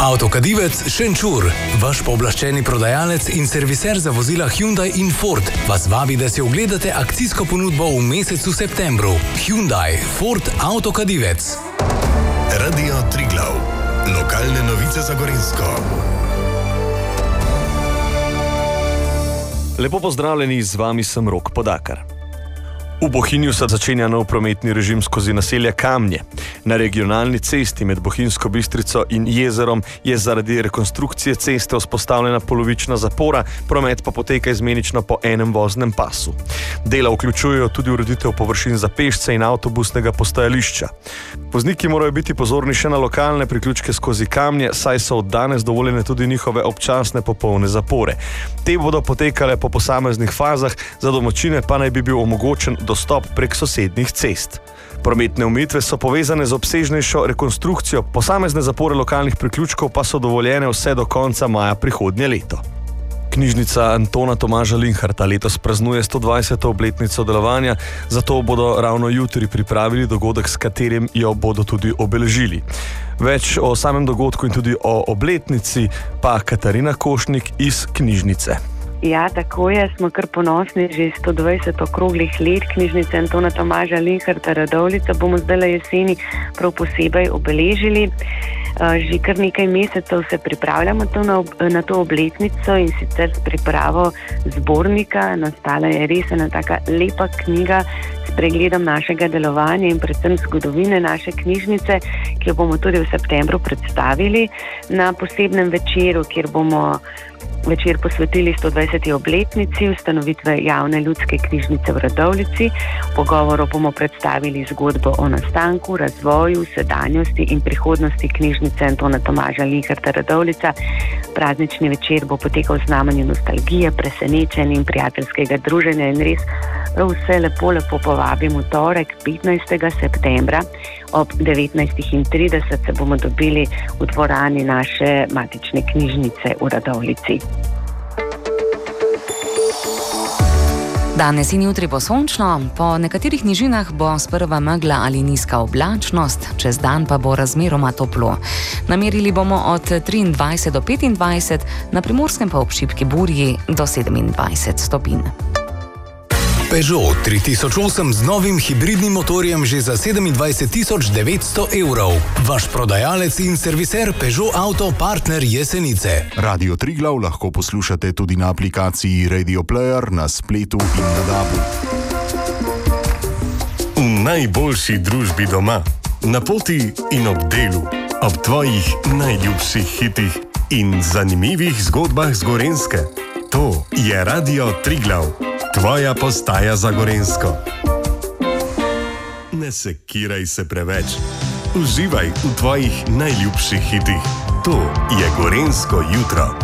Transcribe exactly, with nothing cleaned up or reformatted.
Avtokadivec Šenčur, vaš pooblaščeni prodajalec in serviser za vozila Hyundai in Ford, vas vabi, da si ogledate akcijsko ponudbo v mesecu septembru. Hyundai, Ford, Avtokadivec. Radio Triglav. Lokalne novice za Gorenjsko. Lepo pozdravljeni, z vami sem Rok Podakar. V Bohinju se začenja nov prometni režim skozi naselje Kamnje. Na regionalni cesti med Bohinjsko Bistrico in jezerom je zaradi rekonstrukcije ceste vzpostavljena polovična zapora, promet pa poteka izmenično po enem voznem pasu. Dela vključujejo tudi ureditev površin za pešce in avtobusnega postajališča. Vozniki morajo biti pozorni še na lokalne priključke skozi Kamnje, saj so od danes dovoljene tudi njihove občasne popolne zapore. Te bodo potekale po posameznih fazah, za domačine pa naj bi bil omogočen dostop prek sosednjih cest. Prometne omejitve so povezane z obsežnejšo rekonstrukcijo, posamezne zapore lokalnih priključkov pa so dovoljene vse do konca maja prihodnje leto. Knjižnica Antona Tomaža Linharta letos praznuje sto dvajseto obletnico delovanja, zato bodo ravno jutri pripravili dogodek, s katerim jo bodo tudi obeležili. Več o samem dogodku in tudi o obletnici pa Katarina Košnik iz knjižnice. Ja, tako je, smo kar ponosni, že sto dvajset okroglih let knjižnice Antona Tomaža Linharta Radovljica bomo zdaj jeseni prav posebej obeležili. Že kar nekaj mesecev se pripravljamo to na, na to obletnico in sicer s pripravo zbornika. Nastala je res ena taka lepa knjiga s pregledom našega delovanja in predvsem zgodovine naše knjižnice, ki jo bomo tudi v septembru predstavili na posebnem večeru, kjer bomo večer posvetili sto dvajseti obletnici ustanovitve javne ljudske knjižnice v Radovljici. V pogovoru bomo predstavili zgodbo o nastanku, razvoju, sedanjosti in prihodnosti knjižnice Antona Tomaža Linharta Radovljica. Praznični večer bo potekal v znamenju nostalgije, presenečenja in prijateljskega druženja in res vse lepo, lepo povabim v torek, petnajstega septembra ob devetnajst trideset se bomo dobili v dvorani naše matične knjižnice v Radovljici. Danes in jutri bo sončno, po nekaterih nižinah bo sprva megla ali nizka oblačnost, čez dan pa bo razmeroma toplo. Namerili bomo od triindvajset do petindvajset, na Primorskem pa ob šibki burji do sedemindvajset stopinj. Peugeot tri tisoč osem z novim hibridnim motorjem že za sedemindvajset tisoč devetsto evrov. Vaš prodajalec in serviser Peugeot Auto, partner Jesenice. Radio Triglav lahko poslušate tudi na aplikaciji Radio Player, na spletu in na dabu. V najboljši družbi doma, na poti in ob delu, ob tvojih najljubših hitih in zanimivih zgodbah z Gorenjske. To je Radio Triglav. Tvoja postaja za Gorenjsko. Ne sekiraj se preveč. Uživaj v tvojih najljubših hitih. To je Gorenjsko jutro.